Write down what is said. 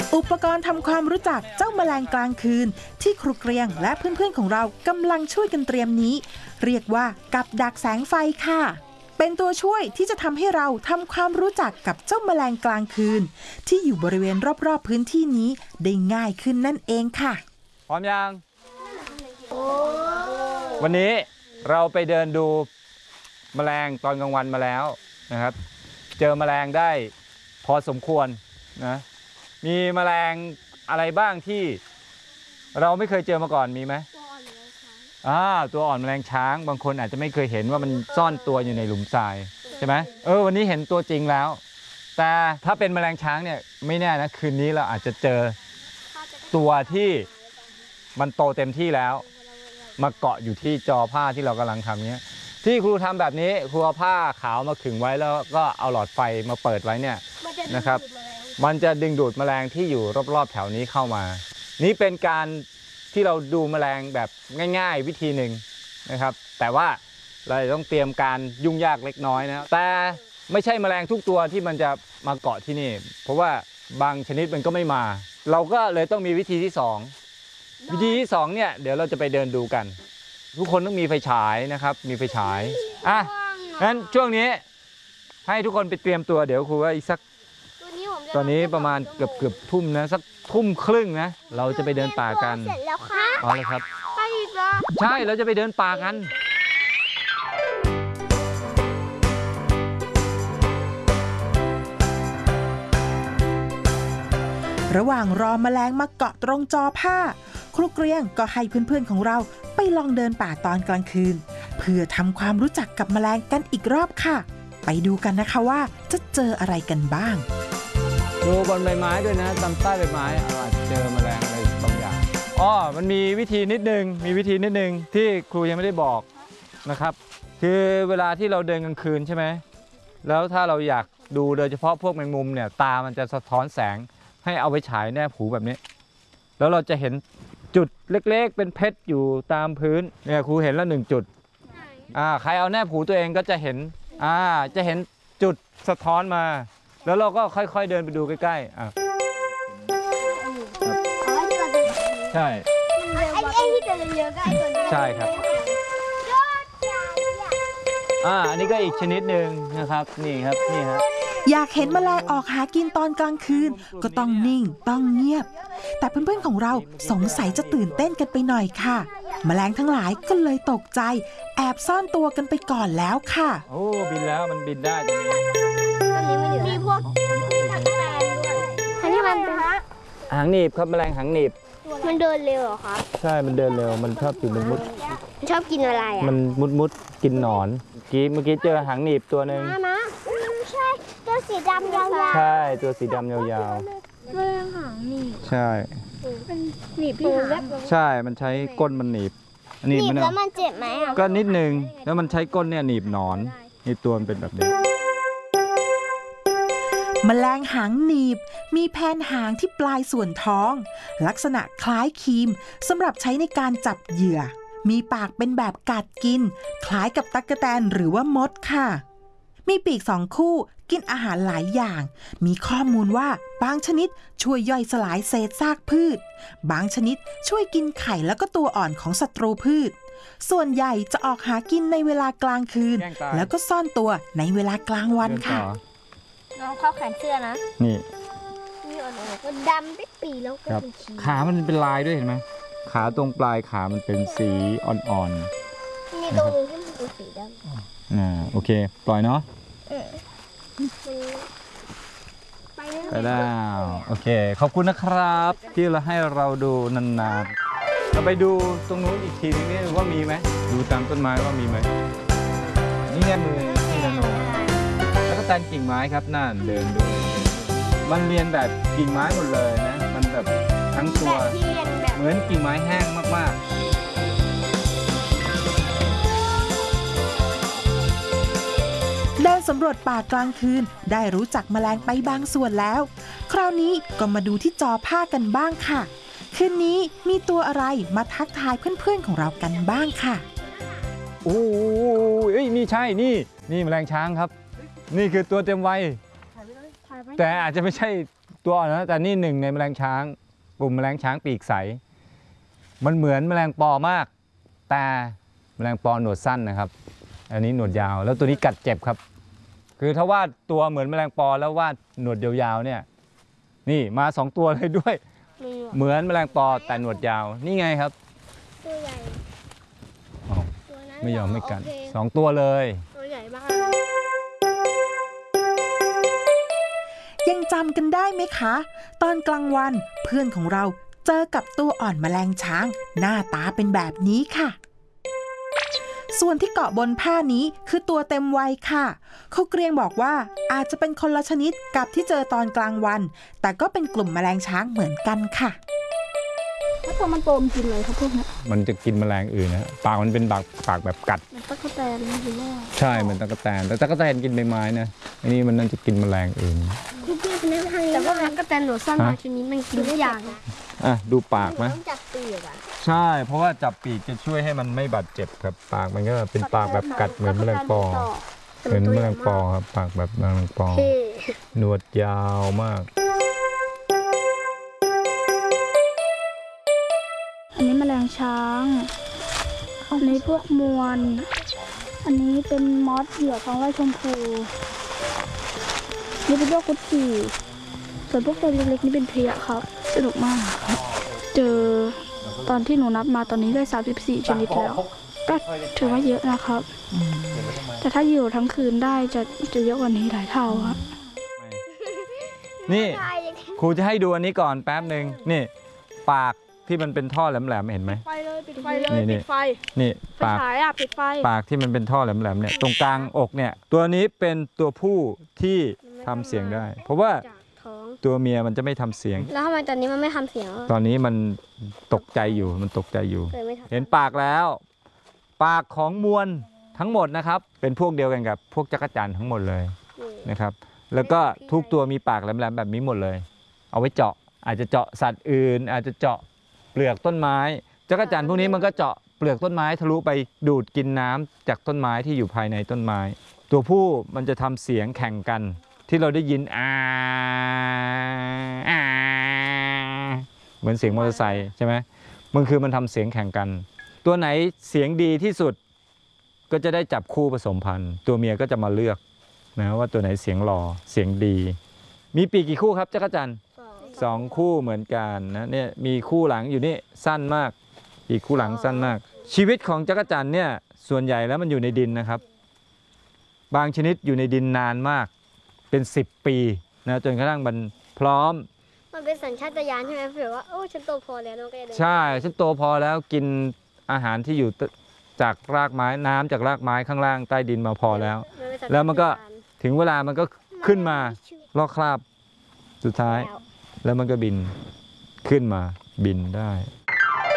อุปกรณ์ทำความรู้จักเจ้าแมลงกลางคืนที่ครูเกรียงและเพื่อนๆของเรากำลังช่วยกันเตรียมนี้เรียกว่ากับดักแสงไฟค่ะเป็นตัวช่วยที่จะทำให้เราทำความรู้จักกับเจ้าแมลงกลางคืนที่อยู่บริเวณรอบๆพื้นที่นี้ได้ง่ายขึ้นนั่นเองค่ะพร้อมยังวันนี้เราไปเดินดูแมลงตอนกลางวันมาแล้วนะครับเจอแมลงได้พอสมควรนะมีแมลงอะไรบ้างที่เราไม่เคยเจอมาก่อนมีไหมตัวอ่อนแมลงช้างบางคนอาจจะไม่เคยเห็นว่ามันซ่อนตัวอยู่ในหลุมทรายใช่ไหมวันนี้เห็นตัวจริงแล้วแต่ถ้าเป็นแมลงช้างเนี่ยไม่แน่นะคืนนี้เราอาจจะเจอตัวที่มันโตเต็มที่แล้วมาเกาะอยู่ที่จอผ้าที่เรากำลังทำเนี้ยที่ครูทำแบบนี้ครูเอาผ้าขาวมาขึงไว้แล้วก็เอาหลอดไฟมาเปิดไว้เนี่ยนะครับมันจะดึงดูดแมลงที่อยู่รอบๆแถวนี้เข้ามานี่เป็นการที่เราดูแมลงแบบง่ายๆวิธีหนึ่งนะครับแต่ว่าเราต้องเตรียมการยุ่งยากเล็กน้อยนะแต่ไม่ใช่แมลงทุกตัวที่มันจะมาเกาะที่นี่เพราะว่าบางชนิดมันก็ไม่มาเราก็เลยต้องมีวิธีที่2เนี่ยเดี๋ยวเราจะไปเดินดูกันทุกคนต้องมีไฟฉายนะครับมีไฟฉายงั้นช่วงนี้ให้ทุกคนไปเตรียมตัวเดี๋ยวครูว่าอีกสักตอนนี้ประมาณเกือบทุ่มนะสักทุ่มครึ่งนะเราจะไปเดินป่ากันเสร็จแล้วค่ะอ๋อเลยครับใช่เราจะไปเดินป่ากันระหว่างรอแมลงมาเกาะตรงจอผ้าครูเกรียงก็ให้เพื่อนๆของเราไปลองเดินป่าตอนกลางคืนเพื่อทำความรู้จักกับแมลงกันอีกรอบค่ะไปดูกันนะคะว่าจะเจออะไรกันบ้างดูบนใบไม้ด้วยนะตามใต้ใบไม้อาจจะเจอแมลงอะไรบางอย่างมันมีวิธีนิดนึงที่ครูยังไม่ได้บอกนะครับคือเวลาที่เราเดินกลางคืนใช่ไหมแล้วถ้าเราอยากดูโดยเฉพาะพวกแมงมุมเนี่ยตามันจะสะท้อนแสงให้เอาไปฉายแนบหูแบบนี้แล้วเราจะเห็นจุดเล็กๆเป็นเพชรอยู่ตามพื้นเนี่ยครูเห็นแล้ว1 จุดใครเอาแนบหูตัวเองก็จะเห็นจุดสะท้อนมาแล้วเราก็ค่อยๆเดินไปดูใกล้ๆใช่ไอ้ที่เดินเยอะก็ไอ้ตัวนี้ใช่ครับอันนี้ก็อีกชนิดหนึ่งนะครับนี่ครับอยากเห็นแมลงออกหากินตอนกลางคืนก็ต้องนิ่งต้องเงียบแต่เพื่อนๆของเราสงสัยจะตื่นเต้นกันไปหน่อยค่ะแมลงทั้งหลายก็เลยตกใจแอบซ่อนตัวกันไปก่อนแล้วค่ะบินแล้วมันบินได้ตรงนี้มีพวกทักแมลงด้วยอันนี้มันหางหนีบครับแมลงหางหนีบมันเดินเร็วเหรอครับใช่มันเดินเร็วมันชอบกินมุดชอบกินอะไรมันมุดกินหนอนเมื่อกี้เจอหางหนีบตัวหนึ่งใช่ตัวสีดำยาวๆใช่ตัวสีดำยาวๆตัวหางหนีบใช่มันหนีบที่หางใช่มันใช้ก้นมันหนีบแล้วมันเจ็บไหมก็นิดนึงแล้วมันใช้ก้นเนี่ยหนีบหนอนนี่ตัวมันเป็นแบบนี้แมลงหางหนีบมีแผนหางที่ปลายส่วนท้องลักษณะคล้ายครีมสำหรับใช้ในการจับเหยื่อมีปากเป็นแบบกัดกินคล้ายกับตั๊กแตนหรือว่ามดค่ะมีปีก2 คู่กินอาหารหลายอย่างมีข้อมูลว่าบางชนิดช่วยย่อยสลายเศษซากพืชบางชนิดช่วยกินไข่แล้วก็ตัวอ่อนของศัตรูพืชส่วนใหญ่จะออกหากินในเวลากลางคืนแล้วก็ซ่อนตัวในเวลากลางวันค่ะน้องเข้าแขนเสื้อนะนี่ก็ดำไปปีแล้วก็เป็นขีขามันเป็นลายด้วยเห็นไหมขาตรงปลายขามันเป็นสีอ่อนๆมีตรงที่มันเป็นสีดำโอเคปล่อยเนาะไปแล้วโอเคขอบคุณนะครับที่เราให้เราดูนานๆเราไปดูตรงนู้นอีกทีนึงนี่ว่ามีไหมดูตามต้นไม้ว่ามีไหมนี่แง่มือที่นาโนแล้วก็แตนกิ่งไม้ครับน่าเดินดูมันเรียนแบบกิ่งไม้หมดเลยนะมันแบบทั้งตัวเหมือนกิ่งไม้แห้งมากๆเดินสำรวจป่ากลางคืนได้รู้จักแมลงไปบางส่วนแล้วคราวนี้ก็มาดูที่จอผ้ากันบ้างค่ะคืนนี้มีตัวอะไรมาทักทายเพื่อนๆของเรากันบ้างค่ะนี่ใช่นี่แมลงช้างครับนี่คือตัวเต็มวัยแต่อาจจะไม่ใช่ตัวอ่อนนะแต่นี่หนึ่งในแมลงช้างกลุ่มแมลงช้างปีกใสมันเหมือนแมลงปอมากแต่แมลงปอหนวดสั้นนะครับอันนี้หนวดยาวแล้วตัวนี้กัดเจ็บครับคือถ้าวาดตัวเหมือนแมลงปอแล้ววาดหนวดยาวๆเนี่ยนี่มา2ตัวเลยด้วยเหมือนแมลงปอแต่หนวดยาวนี่ไงครับตัวใหญ่อ้าวตัวนั้นไม่ยอมไม่กัดโเค 2 ตัวเลยตัวใหญ่มากยังจำกันได้ไหมคะ ตอนกลางวันเพื่อนของเราเจอกับตัวอ่อนแมลงช้างหน้าตาเป็นแบบนี้ค่ะ ส่วนที่เกาะบนผ้านี้คือตัวเต็มวัยค่ะเขาเกรียงบอกว่าอาจจะเป็นคนละชนิดกับที่เจอตอนกลางวัน แต่ก็เป็นกลุ่มแมลงช้างเหมือนกันค่ะถ้าพอมันโตมันกินเลยครับพวกนี้มันจะกินแมลงอื่นนะปากมันเป็นปากแบบกัดมันตะกั่วแตนหรือว่าใช่เหมือนตั๊กแตนแต่ตั๊กแตนกินใบไม้นะอันนี้มันน่าจะกินแมลงอื่นแต่ว่ามันก็แตนหนวดสั้นบางชนิดมันกินทุกอย่างนะอ่ะดูปากไหมต้องจับปีกอ่ะใช่เพราะว่าจับปีกจะช่วยให้มันไม่บาดเจ็บครับปากมันก็เป็นปากแบบกัดเหมือนแมลงปอเหมือนแมลงปอครับปากแบบแมลงปอเท่หนวดยาวมากอันนี้แมลงช้าง อันนี้พวกมวล อันนี้เป็นมอสเหยื่อท้องไร่ชมพู นี่เป็นพวกกุดขี่ส่วนพวกตัวเล็กๆนี่เป็นเพลียครับ สนุกมาก เจอตอนที่หนูนับมาตอนนี้ได้34ชนิดแล้ว ก็ถือว่าเยอะนะครับ แต่ถ้าอยู่ทั้งคืนได้จะเยอะกว่านี้หลายเท่าครับนี่ครูจะให้ดูอันนี้ก่อนแป๊บหนึ่งนี่ปากที่มันเป็นท่อแหลมๆเห็นไหมไฟเลยปิดไฟเลยนี่ปิดไฟนี่ปากฉายอ่ะปิดไฟปากที่มันเป็นท่อแหลมๆเนี่ยตรงกลางอกเนี่ยตัวนี้เป็นตัวผู้ที่ทำเสียงได้ เพราะว่าจากท้องตัวเมียมันจะไม่ทำเสียงแล้วทำไมตอนนี้มันไม่ทำเสียงตอนนี้มันตกใจอยู่มันตกใจอยู่เลยไม่ทำเห็นปากแล้ว ปากของมวลทั้งหมดนะครับเป็นพวกเดียวกันกับพวกจักรจั่นทั้งหมดเลยนะครับแล้วก็ทุกตัวมีปากแหลมๆแบบนี้หมดเลย เอาไว้เจาะอาจจะเจาะสัตว์อื่น อาจจะเจาะเปลือกต้นไม้จักรจั่นพวกนี้มันก็เจาะเปลือกต้นไม้ทะลุไปดูดกินน้ำจากต้นไม้ที่อยู่ภายในต้นไม้ ตัวผู้มันจะทำเสียงแข่งกัน ที่เราได้ยินเหมือนเสียงมอเตอร์ไซค์ใช่ไหมมันคือมันทำเสียงแข่งกัน ตัวไหนเสียงดีที่สุดก็จะได้จับคู่ผสมพันธุ์ตัวเมียก็จะมาเลือกนะว่าตัวไหนเสียงหล่อเสียงดี มีปีกกี่คู่ครับจักรจั่น2 คู่เหมือนกันนะเนี่ยมีคู่หลังอยู่นี่สั้นมากปีกคู่หลังสั้นมาก ชีวิตของจักรจั่นเนี่ยส่วนใหญ่แล้วมันอยู่ในดินนะครับ บางชนิดอยู่ในดินนานมากเป็น10 ปีนะจนกระทั่งมันพร้อมมันเป็นสัญชาตญาณใช่ไหมเผื่อว่าโอ้ฉันโตพอแล้วน้องก็จะเดินใช่ฉันโตพอแล้วกินอาหารที่อยู่จากรากไม้น้ำจากรากไม้ข้างล่างใต้ดินมาพอแล้ว แล้วมันก็ถึงเวลามันก็ขึ้นมาลอกคราบสุดท้าย แล้วมันก็บินขึ้นมาบินได้